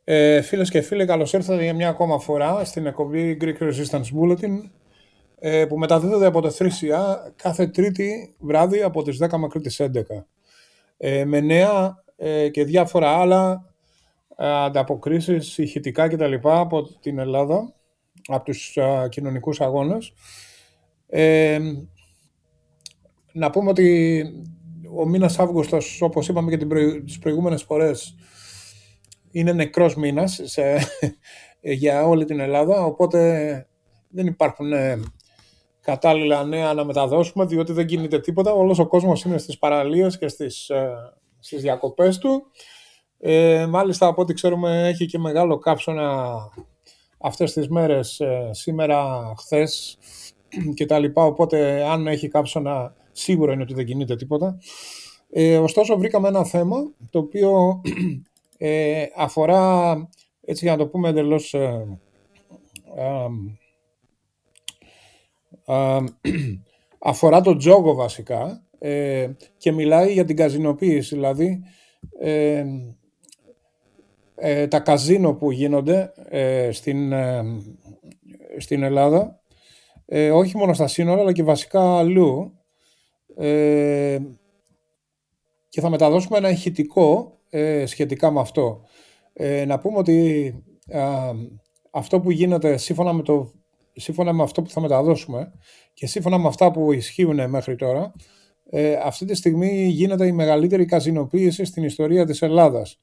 Φίλες και φίλοι, καλώς ήρθατε για μια ακόμα φορά στην εκπομπή Greek Resistance Bulletin, που μεταδίδεται από το 3CR κάθε Τρίτη βράδυ από τις 10 μέχρι τις 11. Με νέα και διάφορα άλλα ανταποκρίσεις ηχητικά κτλ. Από την Ελλάδα, από τους κοινωνικούς αγώνες. Να πούμε ότι ο μήνας Αύγουστος, όπως είπαμε και τις προηγούμενες φορές, είναι νεκρός μήνας για όλη την Ελλάδα, οπότε δεν υπάρχουν κατάλληλα νέα να μεταδώσουμε, διότι δεν κινείται τίποτα. Όλος ο κόσμος είναι στις παραλίες και στις διακοπές του. Μάλιστα, από ό,τι ξέρουμε, έχει και μεγάλο κάψωνα αυτές τις μέρες, σήμερα, χθες και τα λοιπά, οπότε αν έχει κάψωνα σίγουρα είναι ότι δεν κινείται τίποτα. Ωστόσο βρήκαμε ένα θέμα το οποίο αφορά, έτσι για να το πούμε εντελώς αφορά τον τζόγο βασικά, και μιλάει για την καζινοποίηση, δηλαδή τα καζίνο που γίνονται στην Ελλάδα, όχι μόνο στα σύνορα αλλά και βασικά αλλού, και θα μεταδώσουμε ένα ηχητικό σχετικά με αυτό. Να πούμε ότι αυτό που γίνεται σύμφωνα με αυτό που θα μεταδώσουμε και σύμφωνα με αυτά που ισχύουν μέχρι τώρα, αυτή τη στιγμή γίνεται η μεγαλύτερη καζινοποίηση στην ιστορία της Ελλάδας.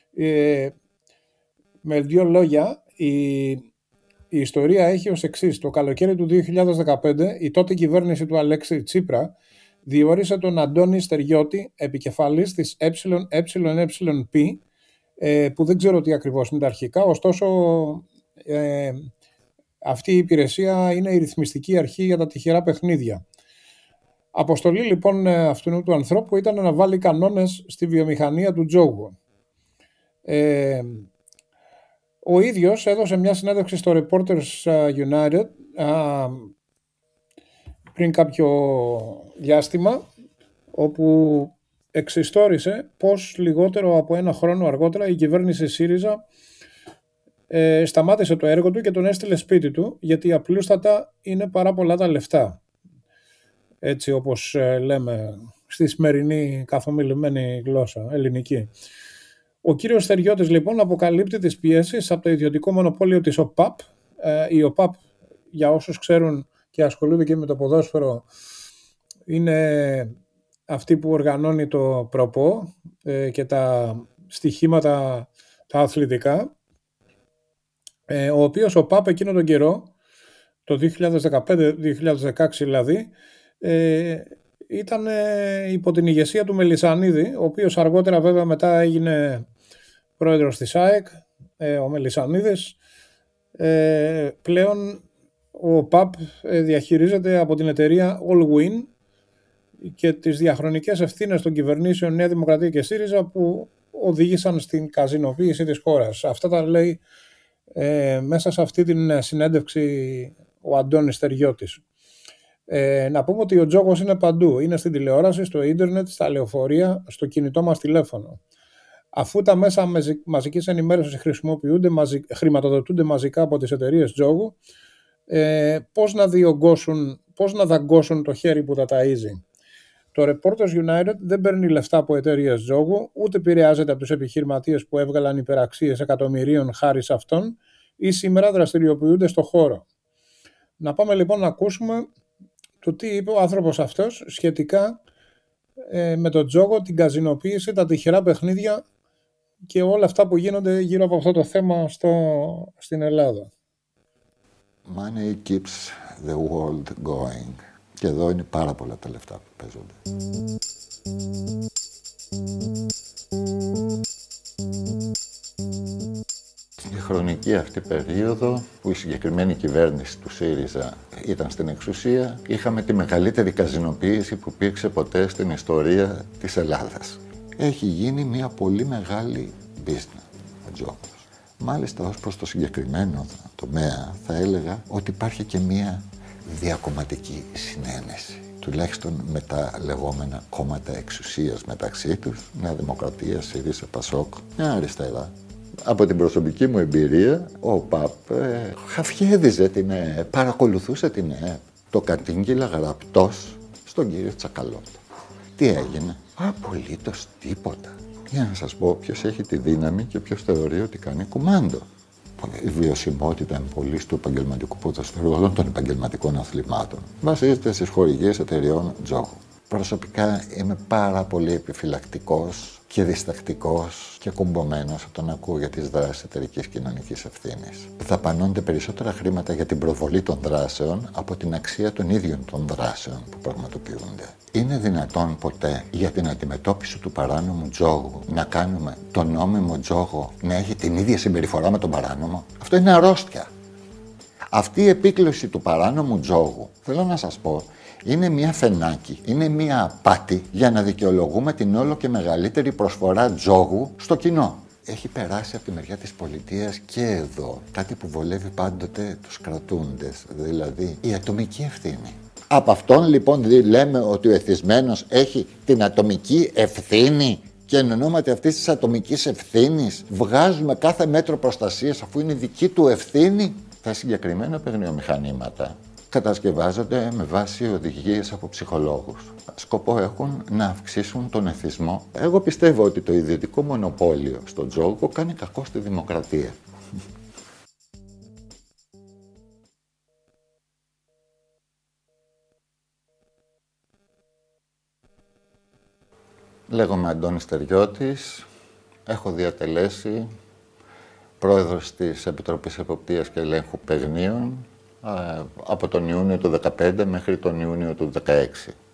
Με δύο λόγια, η ιστορία έχει ως εξής. Το καλοκαίρι του 2015 η τότε κυβέρνηση του Αλέξη Τσίπρα διόρισε τον Αντώνη Στεριώτη επικεφαλής της ΕΕΠ, που δεν ξέρω τι ακριβώς είναι τα αρχικά, ωστόσο αυτή η υπηρεσία είναι η ρυθμιστική αρχή για τα τυχερά παιχνίδια. Αποστολή λοιπόν αυτού του ανθρώπου ήταν να βάλει κανόνες στη βιομηχανία του τζόγου. Ο ίδιος έδωσε μια συνέντευξη στο Reporters United πριν κάποιο διάστημα, όπου εξιστόρισε πως λιγότερο από ένα χρόνο αργότερα η κυβέρνηση ΣΥΡΙΖΑ σταμάτησε το έργο του και τον έστειλε σπίτι του, γιατί απλούστατα είναι πάρα πολλά τα λεφτά, έτσι όπως λέμε στη σημερινή καθομιλημένη γλώσσα ελληνική. Ο κύριος Στεριώτης λοιπόν αποκαλύπτει τις πιέσεις από το ιδιωτικό μονοπόλιο της ΟΠΑΠ. Η ΟΠΑΠ, για όσους ξέρουν και ασχολούνται και με το ποδόσφαιρο, είναι αυτή που οργανώνει το προπό και τα στοιχήματα τα αθλητικά, ο οποίος ο ΠΑΠ εκείνο τον καιρό, το 2015-2016 δηλαδή, ήταν υπό την ηγεσία του Μελισσανίδη, ο οποίος αργότερα βέβαια μετά έγινε πρόεδρος της ΑΕΚ, ο Μελισσανίδης. Πλέον ο ΠΑΠ διαχειρίζεται από την εταιρεία Allwin και τις διαχρονικές ευθύνες των κυβερνήσεων Νέα Δημοκρατία και ΣΥΡΙΖΑ που οδήγησαν στην καζινοποίηση της χώρας. Αυτά τα λέει μέσα σε αυτή την συνέντευξη ο Αντώνης Στεριώτης. Να πούμε ότι ο τζόγος είναι παντού. Είναι στην τηλεόραση, στο ίντερνετ, στα λεωφορεία, στο κινητό μας τηλέφωνο. Αφού τα μέσα μαζικής ενημέρωσης χρηματοδοτούνται μαζικά από τις εταιρείες τζόγου, πώς να δαγκώσουν το χέρι που τα ταΐζει. Το Reporters United δεν παίρνει λεφτά από εταιρείες τζόγου, ούτε επηρεάζεται από τους επιχειρηματίες που έβγαλαν υπεραξίες εκατομμυρίων χάρη σε αυτόν ή σήμερα δραστηριοποιούνται στο χώρο. Να πάμε λοιπόν να ακούσουμε το τι είπε ο άνθρωπος αυτός σχετικά με το τζόγο, την καζινοποίηση, τα τυχερά παιχνίδια και όλα αυτά που γίνονται γύρω από αυτό το θέμα στην Ελλάδα. Money keeps the world going. Και εδώ είναι πάρα πολλά τα λεφτά που παίζονται. Στη χρονική αυτή περίοδο που η συγκεκριμένη κυβέρνηση του ΣΥΡΙΖΑ ήταν στην εξουσία, είχαμε τη μεγαλύτερη καζινοποίηση που υπήρξε ποτέ στην ιστορία της Ελλάδας. Έχει γίνει μια πολύ μεγάλη business ο τζόγος. Μάλιστα ως προς το συγκεκριμένο τομέα θα έλεγα ότι υπάρχει και μια διακομματική συνένεση, τουλάχιστον με τα λεγόμενα κόμματα εξουσίας μεταξύ τους, Νέα Δημοκρατία, ΣΥΡΙΖΑ, ΠΑΣΟΚ, μια αριστερά, Από την προσωπική μου εμπειρία, ο ΠΑΠ χαφιέδιζε την ΕΕΠ, παρακολουθούσε την ΕΕΠ. Το κατήγγειλα γραπτός στον κύριο Τσακαλώτο. Τι έγινε? Απολύτως τίποτα. Για να σας πω ποιος έχει τη δύναμη και ποιος θεωρεί ότι κάνει κουμάντο. Η βιωσιμότητα εμπολής του επαγγελματικού ποδοσφαίρου όλων των επαγγελματικών αθλημάτων βασίζεται στις χορηγίες εταιρεών τζόγου. Προσωπικά είμαι πάρα πολύ επιφυλακτικός και διστακτικός και κουμπωμένος όταν ακούω για τις δράσεις εταιρικής κοινωνικής ευθύνης. Δαπανώνται περισσότερα χρήματα για την προβολή των δράσεων από την αξία των ίδιων των δράσεων που πραγματοποιούνται. Είναι δυνατόν ποτέ για την αντιμετώπιση του παράνομου τζόγου να κάνουμε τον νόμιμο τζόγο να έχει την ίδια συμπεριφορά με τον παράνομο? Αυτό είναι αρρώστια. Αυτή η επίκλωση του παράνομου τζόγου, θέλω να σας πω, είναι μια φενάκι, είναι μια απάτη για να δικαιολογούμε την όλο και μεγαλύτερη προσφορά τζόγου στο κοινό. Έχει περάσει από τη μεριά της πολιτείας και εδώ κάτι που βολεύει πάντοτε τους κρατούντες, δηλαδή η ατομική ευθύνη. Από αυτόν λοιπόν λέμε ότι ο εθισμένος έχει την ατομική ευθύνη και εν ονόματι αυτής της ατομικής ευθύνης βγάζουμε κάθε μέτρο προστασίας αφού είναι δική του ευθύνη. Τα συγκεκριμένα παιγνιομηχανήματα κατασκευάζονται με βάση οδηγίες από ψυχολόγους. Σκοπό έχουν να αυξήσουν τον εθισμό. Εγώ πιστεύω ότι το ιδιωτικό μονοπόλιο στον τζόγο κάνει κακό στη δημοκρατία. Λέγομαι Αντώνης Στεριώτης, έχω διατελέσει πρόεδρος της Επιτροπής Εποπτείας και Ελέγχου Παιγνίων από τον Ιούνιο του 2015 μέχρι τον Ιούνιο του 2016.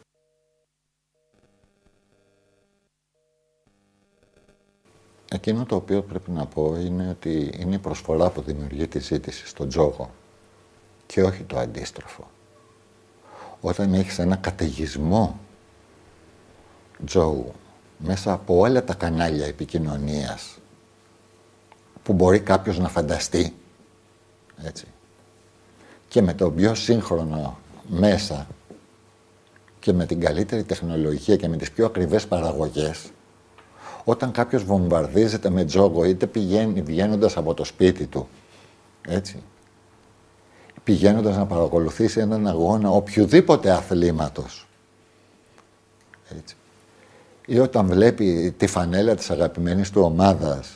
Εκείνο το οποίο πρέπει να πω είναι ότι είναι η προσφορά που δημιουργεί τη ζήτηση στον τζόγο και όχι το αντίστροφο. Όταν έχεις ένα καταιγισμό τζόγου μέσα από όλα τα κανάλια επικοινωνίας που μπορεί κάποιος να φανταστεί, έτσι, και με το πιο σύγχρονο μέσα και με την καλύτερη τεχνολογία και με τις πιο ακριβές παραγωγές, όταν κάποιος βομβαρδίζεται με τζόγο είτε πηγαίνει βγαίνοντας από το σπίτι του, έτσι, πηγαίνοντας να παρακολουθήσει έναν αγώνα οποιοδήποτε αθλήματος, έτσι, ή όταν βλέπει τη φανέλα της αγαπημένης του ομάδας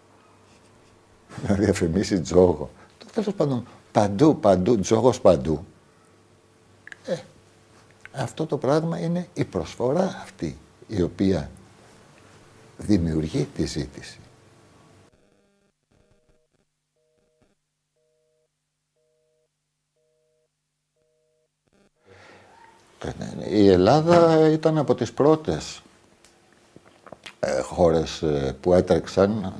να διαφημίσει τζόγο, τέλος πάντων παντού, τζόγος παντού. Αυτό το πράγμα είναι η προσφορά αυτή η οποία δημιουργεί τη ζήτηση. Η Ελλάδα ήταν από τις πρώτες χώρες που έτρεξαν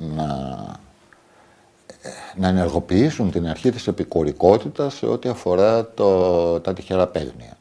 να ενεργοποιήσουν την αρχή της επικουρικότητας σε ό,τι αφορά τα τυχερά παίγνια.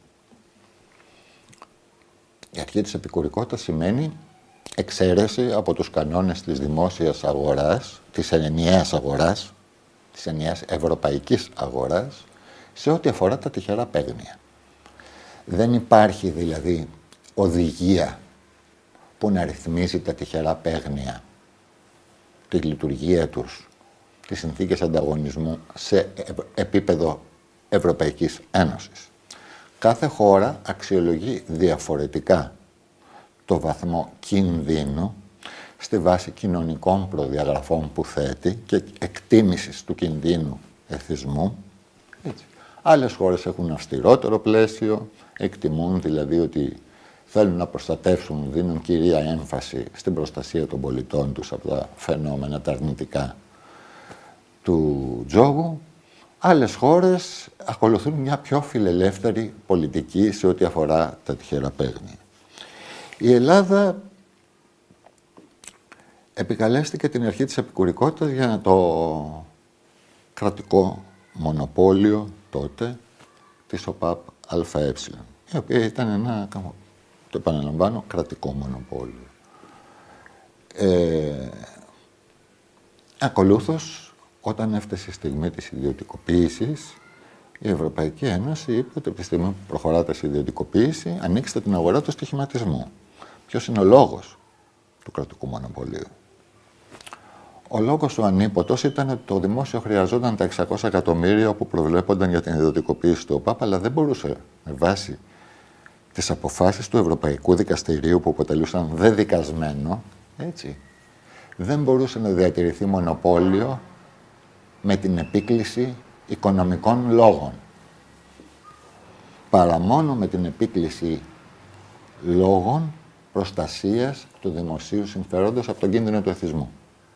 Η αρχή της επικουρικότητας σημαίνει εξαίρεση από τους κανόνες της δημόσιας αγοράς, της ενιαίας αγοράς, της ενιαίας ευρωπαϊκής αγοράς, σε ό,τι αφορά τα τυχερά παίγνια. Δεν υπάρχει δηλαδή οδηγία που να ρυθμίζει τα τυχερά παίγνια, τη λειτουργία τους, τις συνθήκες ανταγωνισμού σε επίπεδο Ευρωπαϊκής Ένωσης. Κάθε χώρα αξιολογεί διαφορετικά το βαθμό κινδύνου στη βάση κοινωνικών προδιαγραφών που θέτει και εκτίμησης του κινδύνου εθισμού. Έτσι. Άλλες χώρες έχουν αυστηρότερο πλαίσιο, εκτιμούν δηλαδή ότι θέλουν να προστατεύσουν, δίνουν κυρία έμφαση στην προστασία των πολιτών τους από τα φαινόμενα τα αρνητικά του τζόγου. Άλλες χώρες ακολουθούν μια πιο φιλελεύθερη πολιτική σε ό,τι αφορά τα τυχερά παίγνια. Η Ελλάδα επικαλέστηκε την αρχή της επικουρικότητας για το κρατικό μονοπόλιο τότε της ΟΠΑΠ ΑΕ, η οποία ήταν ένα, το επαναλαμβάνω, κρατικό μονοπόλιο. Ακολούθως, όταν έφτασε η στιγμή της ιδιωτικοποίησης, η Ευρωπαϊκή Ένωση είπε ότι από τη στιγμή που προχωράτε σε ιδιωτικοποίηση, ανοίξτε την αγορά του στοιχηματισμού. Ποιος είναι ο λόγος του κρατικού μονοπωλίου? Ο λόγος του ανίποτος ήταν ότι το δημόσιο χρειαζόταν τα 600 εκατομμύρια που προβλέπονταν για την ιδιωτικοποίηση του ΟΠΑΠ, αλλά δεν μπορούσε με βάση τις αποφάσεις του Ευρωπαϊκού Δικαστηρίου που αποτελούσαν δεδικασμένο, έτσι, δεν μπορούσε να διατηρηθεί μονοπόλιο με την επίκληση οικονομικών λόγων. Παρά μόνο με την επίκληση λόγων προστασίας του δημοσίου συμφέροντος από τον κίνδυνο του εθισμού.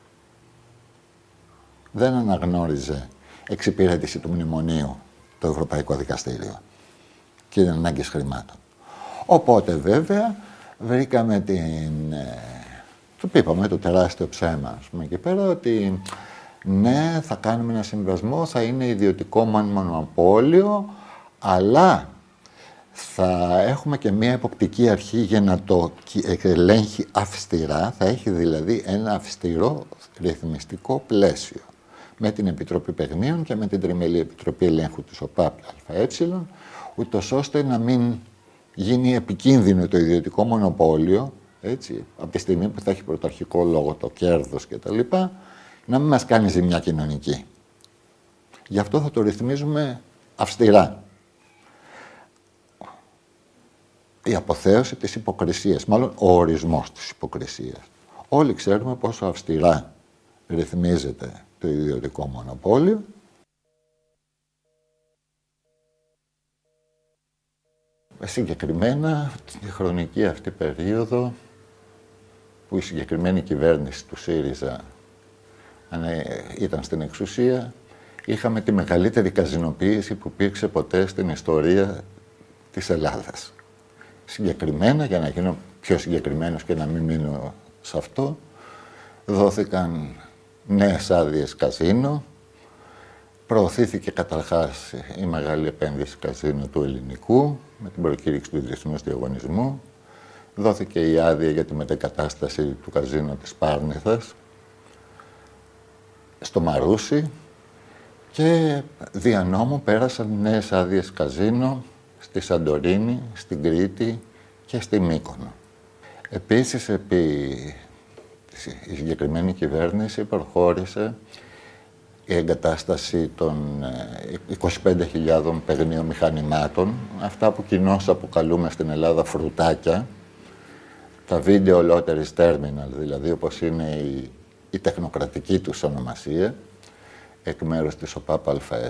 Δεν αναγνώριζε εξυπηρέτηση του μνημονίου το Ευρωπαϊκό Δικαστήριο και την ανάγκη χρημάτων. Οπότε βέβαια βρήκαμε το είπαμε το τεράστιο ψέμα, ας πούμε, εκεί πέρα, ότι ναι, θα κάνουμε ένα συμβασμό, θα είναι ιδιωτικό μονοπόλιο, αλλά θα έχουμε και μια εποπτική αρχή για να το ελέγχει αυστηρά, θα έχει δηλαδή ένα αυστηρό ρυθμιστικό πλαίσιο με την Επιτροπή Παιγνίων και με την Τριμελή Επιτροπή Ελέγχου της ΟΠΑΠ ΑΕ, ούτως ώστε να μην γίνει επικίνδυνο το ιδιωτικό μονοπόλιο, έτσι, από τη στιγμή που θα έχει πρωταρχικό λόγο το κέρδος κτλ., να μην μας κάνει ζημιά κοινωνική. Γι' αυτό θα το ρυθμίζουμε αυστηρά. Η αποθέωση της υποκρισίας, μάλλον ο ορισμός της υποκρισίας. Όλοι ξέρουμε πόσο αυστηρά ρυθμίζεται το ιδιωτικό μονοπόλιο. Συγκεκριμένα, τη χρονική αυτή περίοδο που η συγκεκριμένη κυβέρνηση του ΣΥΡΙΖΑ ήταν στην εξουσία, είχαμε τη μεγαλύτερη καζινοποίηση που υπήρξε ποτέ στην ιστορία της Ελλάδας. Συγκεκριμένα, για να γίνω πιο συγκεκριμένος και να μην μείνω σε αυτό, δόθηκαν νέες άδειες καζίνο, προωθήθηκε καταρχάς η μεγάλη επένδυση καζίνο του ελληνικού με την προκήρυξη του διεθνούς διαγωνισμού, δόθηκε η άδεια για τη μετεγκατάσταση του καζίνο της Πάρνηθας στο Μαρούσι και δια νόμου πέρασαν νέες άδειες καζίνο στη Σαντορίνη, στην Κρήτη και στη Μύκονο. Επίσης, η συγκεκριμένη κυβέρνηση προχώρησε η εγκατάσταση των 25.000 παιγνίων μηχανημάτων, αυτά που κοινώς αποκαλούμε στην Ελλάδα φρουτάκια, τα Video Lottery Terminal, δηλαδή όπως είναι η τεχνοκρατική τους ονομασία, εκ μέρους της ΟΠΑΠ ΑΕ,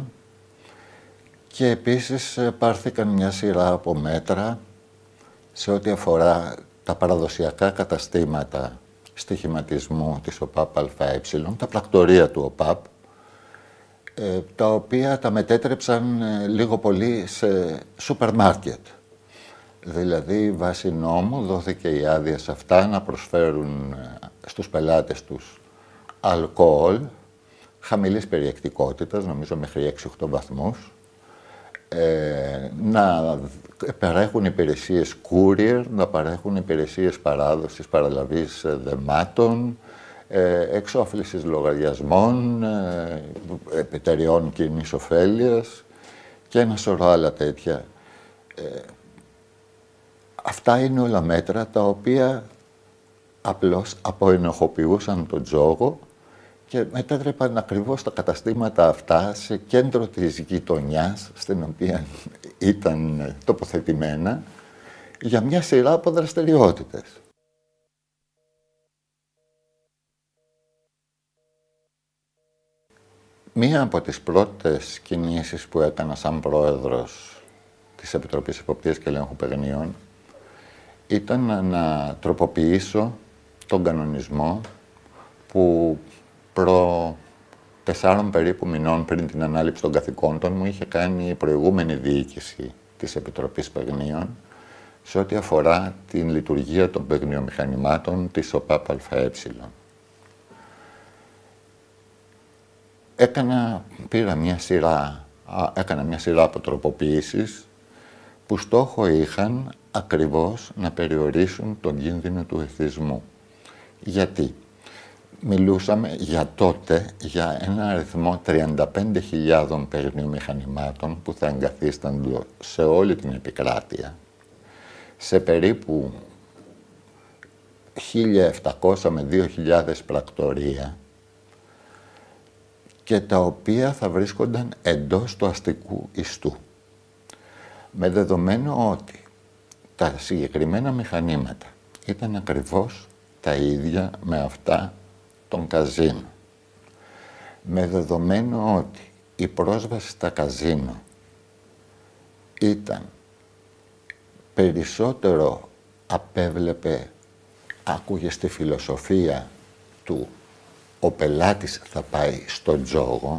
και επίσης πάρθηκαν μια σειρά από μέτρα σε ό,τι αφορά τα παραδοσιακά καταστήματα στοιχηματισμού της ΟΠΑΠ ΑΕ, τα πρακτορία του ΟΠΑΠ, τα οποία τα μετέτρεψαν λίγο πολύ σε σούπερ μάρκετ. Δηλαδή, βάσει νόμου, δόθηκε η άδεια σε αυτά να προσφέρουν στους πελάτες τους αλκοόλ χαμηλής περιεκτικότητας, νομίζω μέχρι 6-8 βαθμούς, να παρέχουν υπηρεσίες courier, να παρέχουν υπηρεσίες παράδοσης, παραλαβής δεμάτων, εξόφλησης λογαριασμών, εταιρεών κοινής ωφέλειας και ένα σωρό άλλα τέτοια. Αυτά είναι όλα μέτρα τα οποία απλώς αποενοχοποιούσαν τον τζόγο και μετέτρεπαν ακριβώς τα καταστήματα αυτά σε κέντρο της γειτονιάς στην οποία ήταν τοποθετημένα για μια σειρά από δραστηριότητες. Μία από τις πρώτες κινήσεις που έκανα σαν πρόεδρος της Επιτροπής Εποπτείας και Ελέγχου Παιγνίων ήταν να τροποποιήσω τον κανονισμό που προ 4 περίπου μηνών πριν την ανάληψη των καθηκόντων μου είχε κάνει η προηγούμενη διοίκηση της Επιτροπής Παιγνίων σε ό,τι αφορά την λειτουργία των παιγνιομηχανημάτων της ΟΠΑΠ ΑΕ. Έκανα μια σειρά από τροποποιήσεις που στόχο είχαν ακριβώς να περιορίσουν τον κίνδυνο του εθισμού. Γιατί μιλούσαμε για τότε για ένα αριθμό 35.000 παιγνιομηχανημάτων που θα εγκαθίστανται σε όλη την επικράτεια, σε περίπου 1.700 με 2.000 πρακτορία και τα οποία θα βρίσκονταν εντός του αστικού ιστού. Με δεδομένο ότι τα συγκεκριμένα μηχανήματα ήταν ακριβώς τα ίδια με αυτά των καζίνο. Με δεδομένο ότι η πρόσβαση στα καζίνο ήταν περισσότερο απέβλεπε, άκουγε στη φιλοσοφία του ο πελάτης θα πάει στο τζόγο,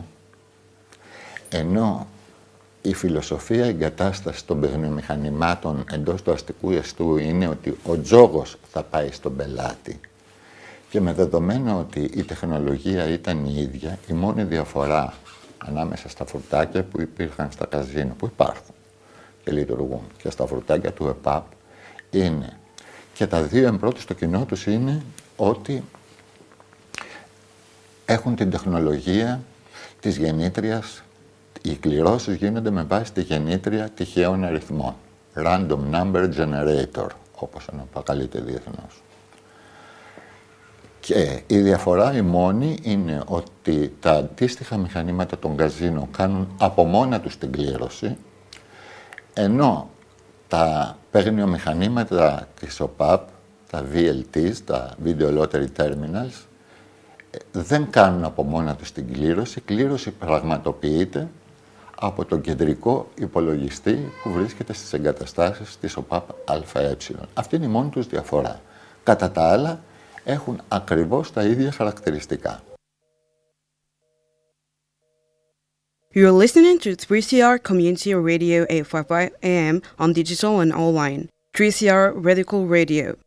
ενώ η φιλοσοφία εγκατάσταση των παιχνιομηχανημάτων εντός του αστικού ιστού είναι ότι ο τζόγος θα πάει στον πελάτη. Και με δεδομένο ότι η τεχνολογία ήταν η ίδια, η μόνη διαφορά ανάμεσα στα φρουτάκια που υπήρχαν στα καζίνο, που υπάρχουν και λειτουργούν, και στα φρουτάκια του ΕΠΑΠ, είναι, και τα δύο εμπρότη στο κοινό τους είναι ότι έχουν την τεχνολογία της γεννήτριας. Οι κληρώσεις γίνονται με βάση τη γεννήτρια τυχαίων αριθμών. Random number generator, όπως αναπακαλείται διεθνώς. Και η διαφορά η μόνη είναι ότι τα αντίστοιχα μηχανήματα των καζίνο κάνουν από μόνα τους την κλήρωση, ενώ τα παιχνιομηχανήματα της ΟΠΑΠ, τα VLTs, τα Video Lottery Terminals, δεν κάνουν από μόνα τους την κλήρωση. Η κλήρωση πραγματοποιείται από τον κεντρικό υπολογιστή που βρίσκεται στις εγκαταστάσεις της ΟΠΑΠ ΑΕ. Αυτή είναι η μόνη τους διαφορά. Κατά τα άλλα, έχουν ακριβώς τα ίδια χαρακτηριστικά. You're listening to 3CR Community Radio 855 AM on digital and online. 3CR Radical Radio.